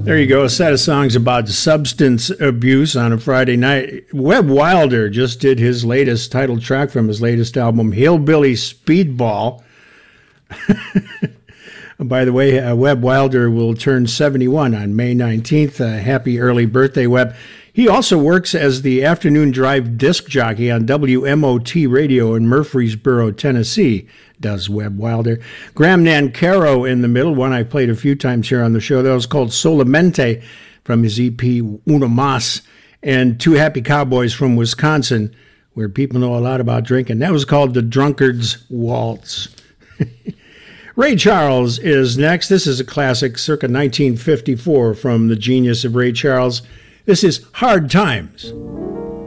There you go, a set of songs about substance abuse on a Friday night. Webb Wilder just did his latest title track from his latest album, Hillbilly Speedball. By the way, Webb Wilder will turn 71 on May 19th. Happy early birthday, Webb. He also works as the afternoon drive disc jockey on WMOT radio in Murfreesboro, Tennessee, does Webb Wilder. Graham Nancaro in the middle, one I've played a few times here on the show. That was called Solamente from his EP Una Mas. And Two Happy Cowboys from Wisconsin, where people know a lot about drinking. That was called The Drunkard's Waltz. Ray Charles is next. This is a classic circa 1954 from the genius of Ray Charles. This is Hard Times.